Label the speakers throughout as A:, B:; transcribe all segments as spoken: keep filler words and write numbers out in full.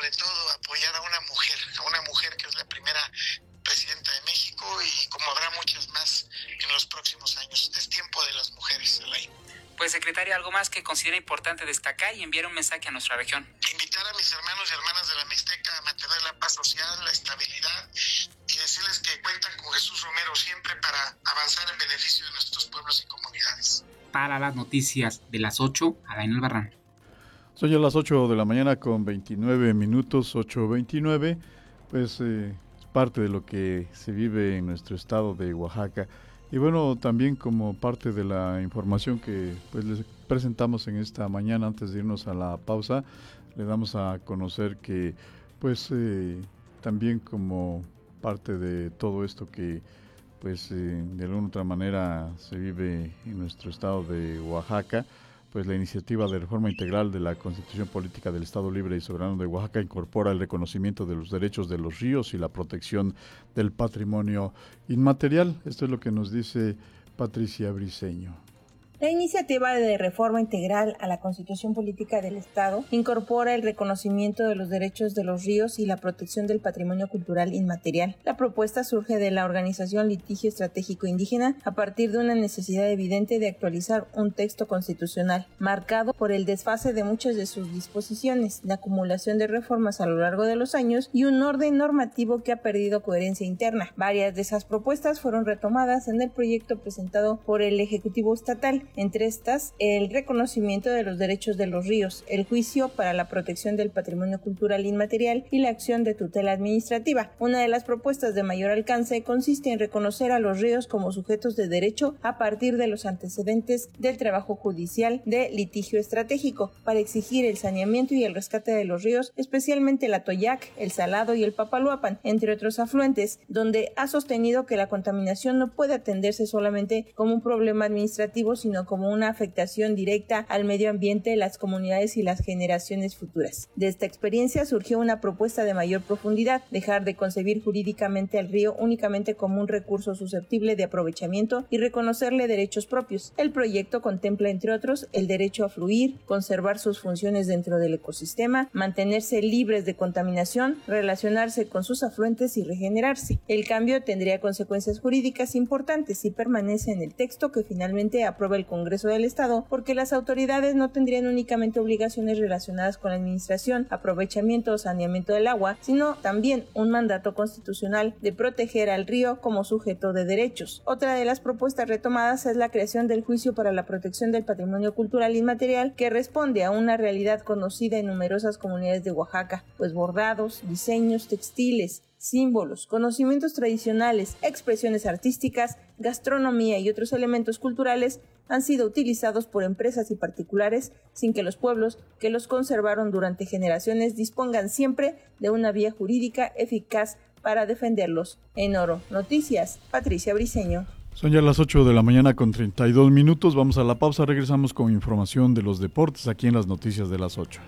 A: sobre todo apoyar a una mujer, a una mujer que es la primera presidenta de México y como habrá muchas más en los próximos años. Es tiempo de las mujeres, Alain.
B: Pues, secretaria, ¿algo más que considera importante destacar y enviar un mensaje a nuestra región?
A: Invitar a mis hermanos y hermanas de la Mixteca a mantener la paz social, la estabilidad y decirles que cuentan con Jesús Romero siempre para avanzar en beneficio de nuestros pueblos y comunidades.
B: Para las noticias de las ocho, Alain Albarrán.
C: Son ya las ocho de la mañana con veintinueve minutos, ocho veintinueve, pues eh, es parte de lo que se vive en nuestro estado de Oaxaca. Y bueno, también como parte de la información que pues les presentamos en esta mañana, antes de irnos a la pausa, le damos a conocer que pues eh, también como parte de todo esto que pues eh, de alguna otra manera se vive en nuestro estado de Oaxaca, pues la iniciativa de reforma integral de la Constitución Política del Estado Libre y Soberano de Oaxaca incorpora el reconocimiento de los derechos de los ríos y la protección del patrimonio inmaterial. Esto es lo que nos dice Patricia Briceño.
D: La iniciativa de reforma integral a la Constitución Política del Estado incorpora el reconocimiento de los derechos de los ríos y la protección del patrimonio cultural inmaterial. La propuesta surge de la organización Litigio Estratégico Indígena a partir de una necesidad evidente de actualizar un texto constitucional, marcado por el desfase de muchas de sus disposiciones, la acumulación de reformas a lo largo de los años y un orden normativo que ha perdido coherencia interna. Varias de esas propuestas fueron retomadas en el proyecto presentado por el Ejecutivo Estatal. Entre estas, el reconocimiento de los derechos de los ríos, el juicio para la protección del patrimonio cultural inmaterial y la acción de tutela administrativa. Una de las propuestas de mayor alcance consiste en reconocer a los ríos como sujetos de derecho a partir de los antecedentes del trabajo judicial de litigio estratégico para exigir el saneamiento y el rescate de los ríos, especialmente el Atoyac, el Salado y el Papaloapan, entre otros afluentes, donde ha sostenido que la contaminación no puede atenderse solamente como un problema administrativo, sino como una afectación directa al medio ambiente, las comunidades y las generaciones futuras. De esta experiencia surgió una propuesta de mayor profundidad, dejar de concebir jurídicamente al río únicamente como un recurso susceptible de aprovechamiento y reconocerle derechos propios. El proyecto contempla, entre otros, el derecho a fluir, conservar sus funciones dentro del ecosistema, mantenerse libres de contaminación, relacionarse con sus afluentes y regenerarse. El cambio tendría consecuencias jurídicas importantes si permanece en el texto que finalmente aprueba el Congreso del Estado, porque las autoridades no tendrían únicamente obligaciones relacionadas con la administración, aprovechamiento o saneamiento del agua, sino también un mandato constitucional de proteger al río como sujeto de derechos. Otra de las propuestas retomadas es la creación del juicio para la protección del patrimonio cultural inmaterial, que responde a una realidad conocida en numerosas comunidades de Oaxaca, pues bordados, diseños textiles, símbolos, conocimientos tradicionales, expresiones artísticas, gastronomía y otros elementos culturales han sido utilizados por empresas y particulares sin que los pueblos que los conservaron durante generaciones dispongan siempre de una vía jurídica eficaz para defenderlos. En Oro Noticias, Patricia Briceño.
C: Son ya las ocho de la mañana con treinta y dos minutos. Vamos a la pausa, regresamos con información de los deportes aquí en las noticias de las ocho.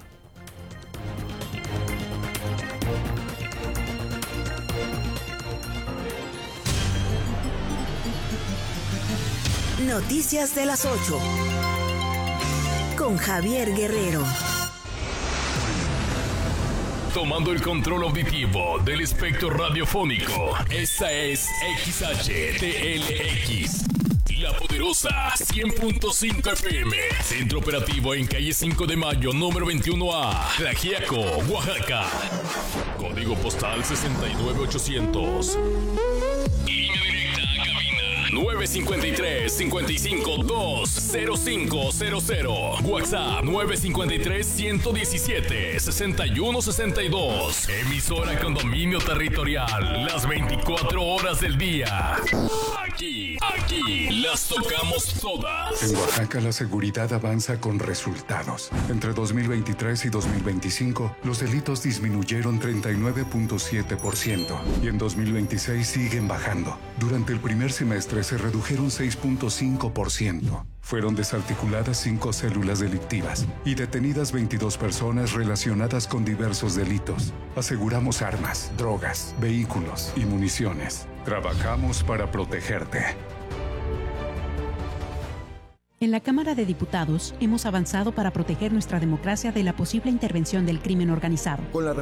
E: Noticias de las ocho. Con Javier Guerrero.
F: Tomando el control auditivo del espectro radiofónico. Esta es X H T L X. La Poderosa cien punto cinco F M. Centro operativo en calle cinco de mayo, número veintiuno A. Tlaxiaco, Oaxaca. Código postal sesenta y nueve ochocientos. Línea directa a cabina nueve cinco tres, cinco cinco dos, cero cinco cero cero. WhatsApp nueve cinco tres, uno uno siete, seis uno seis dos. Emisora con dominio territorial las veinticuatro horas del día. Aquí, aquí las tocamos todas.
G: En Oaxaca la seguridad avanza con resultados. Entre dos mil veintitrés y dos mil veinticinco, los delitos disminuyeron treinta y nueve punto siete por ciento y en dos mil veintiséis siguen bajando. Durante el primer semestre se redujeron seis punto cinco por ciento. Fueron desarticuladas cinco células delictivas y detenidas veintidós personas relacionadas con diversos delitos. Aseguramos armas, drogas, vehículos y municiones. Trabajamos para protegerte.
H: En la Cámara de Diputados hemos avanzado para proteger nuestra democracia de la posible intervención del crimen organizado.
I: Con la